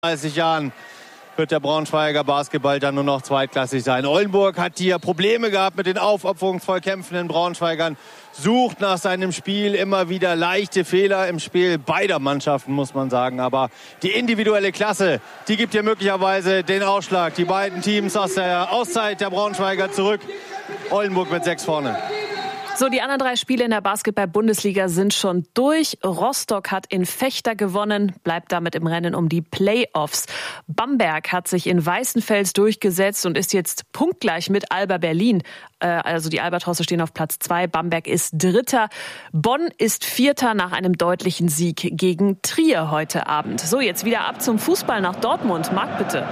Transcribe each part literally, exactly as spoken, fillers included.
dreißig Jahren wird der Braunschweiger Basketball dann nur noch zweitklassig sein. Oldenburg hat hier Probleme gehabt mit den aufopferungsvoll kämpfenden Braunschweigern, sucht nach seinem Spiel immer wieder leichte Fehler im Spiel beider Mannschaften, muss man sagen. Aber die individuelle Klasse, die gibt hier möglicherweise den Ausschlag. Die beiden Teams aus der Auszeit der Braunschweiger zurück. Oldenburg mit sechs vorne. So, die anderen drei Spiele in der Basketball-Bundesliga sind schon durch. Rostock hat in Vechta gewonnen, bleibt damit im Rennen um die Playoffs. Bamberg hat sich in Weißenfels durchgesetzt und ist jetzt punktgleich mit Alba Berlin. Äh, also die Albatrosse stehen auf Platz zwei, Bamberg ist Dritter. Bonn ist Vierter nach einem deutlichen Sieg gegen Trier heute Abend. So, jetzt wieder ab zum Fußball nach Dortmund. Marc, bitte.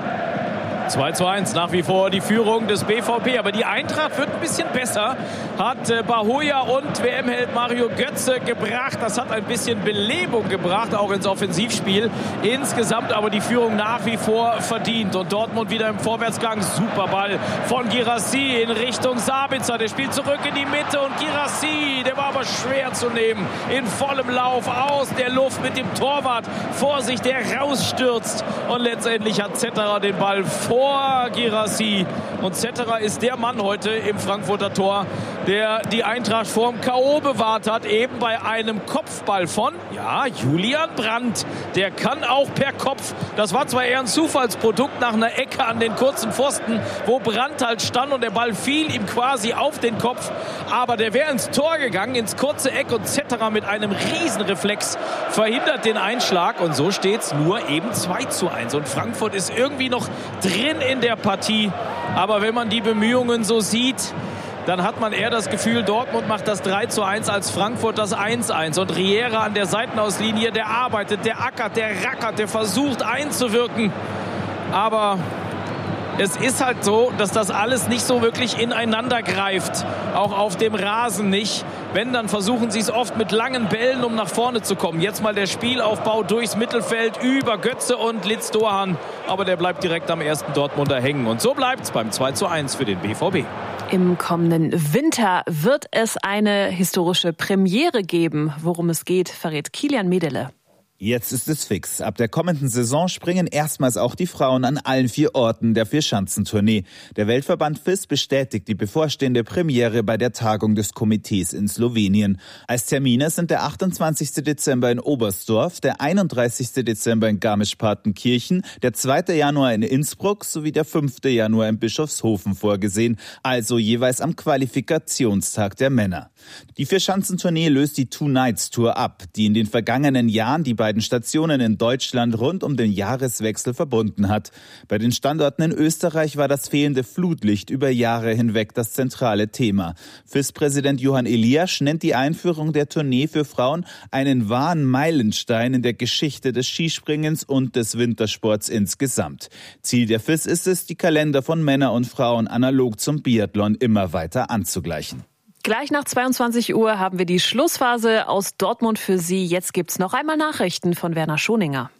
zwei zu eins nach wie vor die Führung des B V B. Aber die Eintracht wird ein bisschen besser. Hat äh, Bahoja und W M-Held Mario Götze gebracht. Das hat ein bisschen Belebung gebracht, auch ins Offensivspiel. Insgesamt aber die Führung nach wie vor verdient. Und Dortmund wieder im Vorwärtsgang. Super Ball von Guirassy in Richtung Sabitzer. Der spielt zurück in die Mitte. Und Guirassy, der war aber schwer zu nehmen. In vollem Lauf aus der Luft mit dem Torwart vor sich, der rausstürzt. Und letztendlich hat Zetterer den Ball vor Guirassy. Und Zetterer ist der Mann heute im Frankfurter Tor, der die Eintracht vorm K O bewahrt hat, eben bei einem Kopfball von, ja, Julian Brandt. Der kann auch per Kopf. Das war zwar eher ein Zufallsprodukt nach einer Ecke an den kurzen Pfosten, wo Brandt halt stand und der Ball fiel ihm quasi auf den Kopf. Aber der wäre ins Tor gegangen, ins kurze Eck, und Zetterer mit einem Riesenreflex verhindert den Einschlag. Und so steht es nur eben zwei zu eins. Und Frankfurt ist irgendwie noch drin in der Partie. Aber wenn man die Bemühungen so sieht, dann hat man eher das Gefühl, Dortmund macht das drei zu eins als Frankfurt das eins zu eins. Und Riera an der Seitenauslinie, der arbeitet, der ackert, der rackert, der versucht einzuwirken. Aber es ist halt so, dass das alles nicht so wirklich ineinander greift. Auch auf dem Rasen nicht. Wenn, dann versuchen sie es oft mit langen Bällen, um nach vorne zu kommen. Jetzt mal der Spielaufbau durchs Mittelfeld über Götze und Litz Dohan. Aber der bleibt direkt am ersten Dortmunder hängen. Und so bleibt es beim zwei zu eins für den B V B. Im kommenden Winter wird es eine historische Premiere geben. Worum es geht, verrät Kilian Medele. Jetzt ist es fix. Ab der kommenden Saison springen erstmals auch die Frauen an allen vier Orten der Vierschanzentournee. Der Weltverband F I S bestätigt die bevorstehende Premiere bei der Tagung des Komitees in Slowenien. Als Termine sind der achtundzwanzigste Dezember in Oberstdorf, der einunddreißigste Dezember in Garmisch-Partenkirchen, der zweite Januar in Innsbruck sowie der fünfte Januar in Bischofshofen vorgesehen, also jeweils am Qualifikationstag der Männer. Die Vierschanzentournee löst die Two Nights Tour ab, die in den vergangenen Jahren die beiden Stationen in Deutschland rund um den Jahreswechsel verbunden hat. Bei den Standorten in Österreich war das fehlende Flutlicht über Jahre hinweg das zentrale Thema. F I S-Präsident Johann Eliasch nennt die Einführung der Tournee für Frauen einen wahren Meilenstein in der Geschichte des Skispringens und des Wintersports insgesamt. Ziel der F I S ist es, die Kalender von Männern und Frauen analog zum Biathlon immer weiter anzugleichen. Gleich nach zweiundzwanzig Uhr haben wir die Schlussphase aus Dortmund für Sie. Jetzt gibt's noch einmal Nachrichten von Werner Schoninger.